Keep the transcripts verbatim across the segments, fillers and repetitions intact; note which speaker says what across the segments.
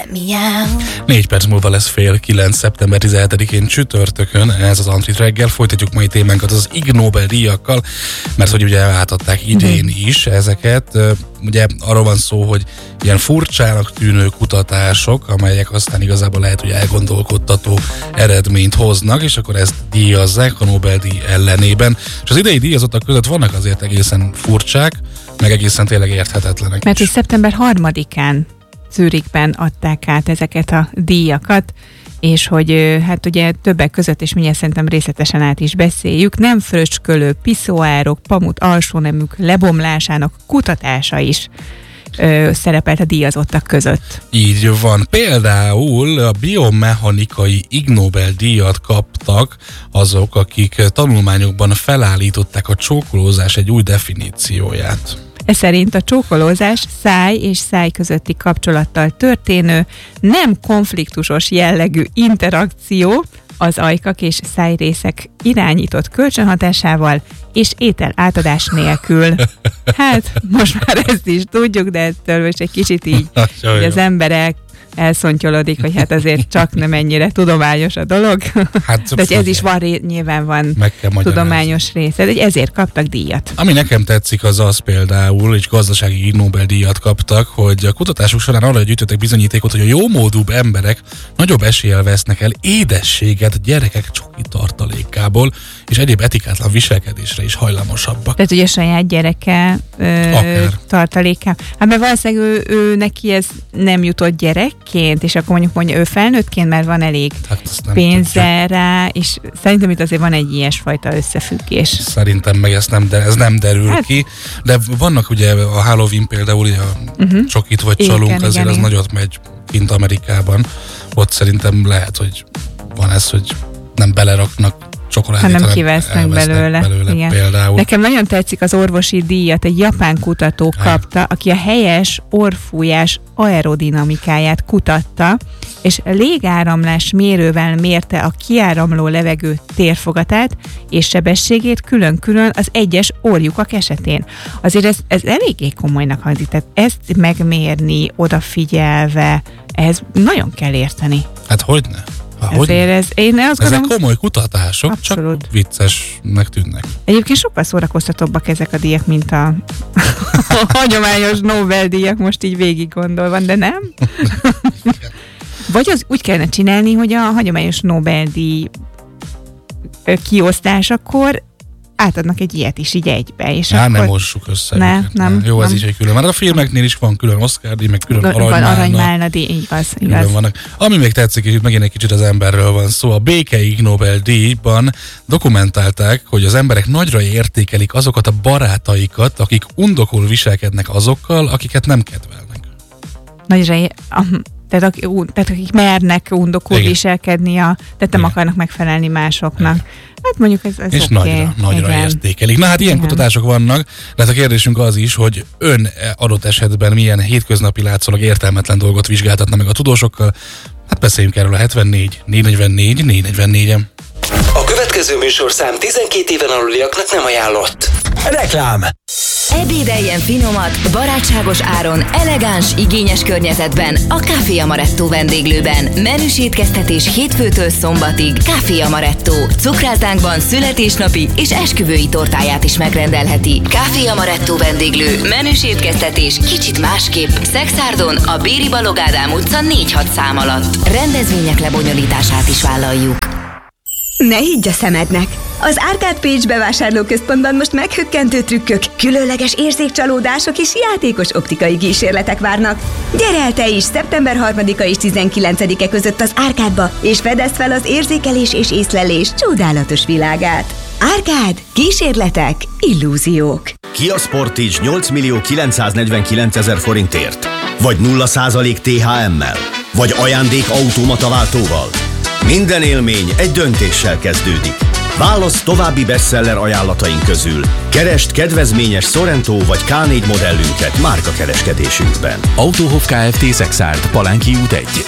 Speaker 1: Négy perc múlva lesz fél kilenc, szeptember tizenhetedikén csütörtökön, ez az Antrit reggel. Folytatjuk mai témánkat az Ig Nobel-díjakkal, mert hogy ugye átadták idén is ezeket. Ugye arról van szó, hogy ilyen furcsának tűnő kutatások, amelyek aztán igazából lehet, hogy elgondolkodtató eredményt hoznak, és akkor ezt díjazzák a Nobel-díj ellenében. És az idei díjazottak között vannak azért egészen furcsák, meg egészen tényleg érthetetlenek.
Speaker 2: Mert hogy szeptember harmadikán Zürichben adták át ezeket a díjakat, és hogy hát ugye többek között, és mindjárt szerintem részletesen át is beszéljük, nem fröcskölő piszoárok, pamut alsóneműk lebomlásának kutatása is ö, szerepelt a díjazottak között.
Speaker 1: Így van. Például a biomechanikai Ig Nobel-díjat kaptak azok, akik tanulmányokban felállították a csókolózás egy új definícióját.
Speaker 2: Ez szerint a csókolózás száj és száj közötti kapcsolattal történő, nem konfliktusos jellegű interakció az ajkak és szájrészek irányított kölcsönhatásával és étel átadás nélkül. Hát, most már ezt is tudjuk, de ettől most egy kicsit így, hogy az emberek elszontyolodik, hogy hát azért csak nem ennyire tudományos a dolog. Hát, de ez is van, nyilván van tudományos része, de ezért kaptak díjat.
Speaker 1: Ami nekem tetszik, az az például, és gazdasági Ig Nobel-díjat kaptak, hogy a kutatások során arra gyűjtöttek bizonyítékot, hogy a jómódúbb emberek nagyobb eséllyel vesznek el édességet gyerekek csoki tartalékából, és egyéb etikátlan viselkedésre is hajlamosabbak.
Speaker 2: Tehát ugye a saját gyereke ö, tartaléká. Hát mert valószínűleg ő, ő neki ez nem jutott gyerekként, és akkor mondjuk mondja ő felnőttként, mert van elég hát pénze rá, és szerintem itt azért van egy ilyesfajta összefüggés.
Speaker 1: Szerintem meg ezt nem, de ez nem derül hát, ki, de vannak ugye a Halloween például, ugye a uh-huh. csokit vagy csalunk, igen, azért igen, az igen. nagyot megy kint Amerikában. Ott szerintem lehet, hogy van ez, hogy nem beleraknak csokoládét,
Speaker 2: hanem kivesznek belőle. belőle igen. Például. Nekem nagyon tetszik az orvosi díjat, egy japán kutató kapta, aki a helyes orrfújás aerodinamikáját kutatta, és légáramlás mérővel mérte a kiáramló levegő térfogatát és sebességét külön-külön az egyes orrlyukak esetén. Azért ez, ez eléggé komolynak hangzik, tehát ezt megmérni, odafigyelve, ehhez nagyon kell érteni.
Speaker 1: Hát hogyne?
Speaker 2: Ezért ez, én azt
Speaker 1: Ezek
Speaker 2: gondolom,
Speaker 1: komoly kutatások, abszolút. Csak viccesnek tűnnek.
Speaker 2: Egyébként sokkal szórakoztatóbbak ezek a díjak, mint a, a hagyományos Nobel-díjak, most így végig gondolva, de nem? Vagy az úgy kellene csinálni, hogy a hagyományos Nobel-díj kiosztásakor átadnak egy ilyet is így egybe. És
Speaker 1: Há,
Speaker 2: akkor...
Speaker 1: nem mossuk össze.
Speaker 2: Ne, nem,
Speaker 1: Jó, ez
Speaker 2: nem.
Speaker 1: is egy külön. Már a filmeknél is van külön Oscar-díj, meg külön
Speaker 2: Van aranymálna-díj, igaz, igaz.
Speaker 1: Vannak. Ami még tetszik, és itt megint egy kicsit az emberről van szó, a béke Ig Nobel-díjban dokumentálták, hogy az emberek nagyra értékelik azokat a barátaikat, akik undokul viselkednek azokkal, akiket nem kedvelnek.
Speaker 2: Nagyra ér... Tehát, tehát akik mernek undokul viselkedni, a, tehát nem akarnak megfelelni másoknak. Igen. Hát mondjuk ez, ez
Speaker 1: és
Speaker 2: oké.
Speaker 1: Okay. nagyra, nagyra értékelik. Na hát ilyen igen. kutatások vannak, de hát a kérdésünk az is, hogy ön adott esetben milyen hétköznapi látszólag értelmetlen dolgot vizsgáltatna meg a tudósokkal. Hát beszéljünk erről a hetvennégy négyszáznegyvennégy négyszáznegyvennégy-en.
Speaker 3: A következő műsorszám tizenkét éven aluliaknak nem ajánlott. Reklám!
Speaker 4: Ebédeljen finomat, barátságos áron, elegáns, igényes környezetben a Café Amaretto vendéglőben. Menüs étkeztetés hétfőtől szombatig. Café Amaretto. Cukrászdánkban születésnapi és esküvői tortáját is megrendelheti. Café Amaretto vendéglő. Menüs étkeztetés kicsit másképp. Szexárdon a Béri Balogh Ádám utca négy hat szám alatt. Rendezvények lebonyolítását is vállaljuk.
Speaker 5: Ne higgy a szemednek! Az Arcade Page bevásárlóközpontban most meghökkentő trükkök, különleges érzékcsalódások és játékos optikai kísérletek várnak. Gyere el te is szeptember harmadika és tizenkilencedike között az Arcade-ba, és fedezd fel az érzékelés és észlelés csodálatos világát. Arcade. Kísérletek, illúziók.
Speaker 6: Kia Sportage nyolc millió kilencszáznegyvenkillencezer forintért? Vagy nulla százalék té há emmel? Vagy ajándék automata váltóval? Minden élmény egy döntéssel kezdődik. Válasz további bestseller ajánlataink közül. Keresd kedvezményes Sorento vagy ká négy modellünket márkakereskedésünkben.
Speaker 7: Autohof Kft. Szexárd, Palánki út egy.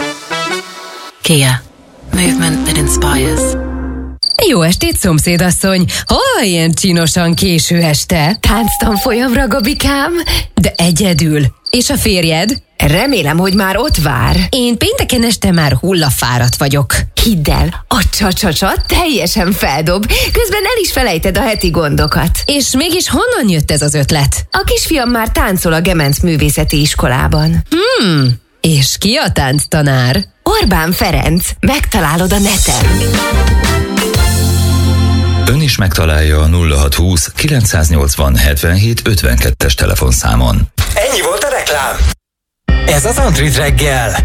Speaker 8: Kia. Movement that inspires.
Speaker 9: Jó estét, szomszédasszony! Hol ilyen csinosan késő este?
Speaker 8: Tánctanfolyamra, Gabikám?
Speaker 9: De egyedül. És a férjed?
Speaker 10: Remélem, hogy már ott vár.
Speaker 9: Én pénteken este már hullafáradt vagyok.
Speaker 10: Hidd el, a csa-csa-csa teljesen feldob, közben el is felejted a heti gondokat.
Speaker 9: És mégis honnan jött ez az ötlet?
Speaker 10: A kisfiam már táncol a Gemenc Művészeti Iskolában.
Speaker 9: Hmm, és ki a tánctanár?
Speaker 10: Orbán Ferenc, megtalálod a neten.
Speaker 11: Ön is megtalálja a nulla hatszázhúsz kilencszáznyolcvan hetvenhét ötvenkettes telefonszámon.
Speaker 3: Ennyi volt a reklám. Ez az Antrit reggel.